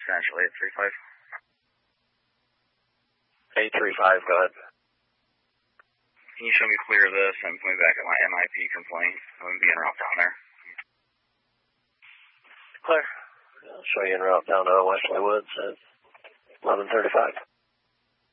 potentially 835. 835, go ahead. Can you show me clear of this and put me back at my MIP complaint? I'm being route down there. Clear. I'll show you en route down to Wesley Woods at 1135.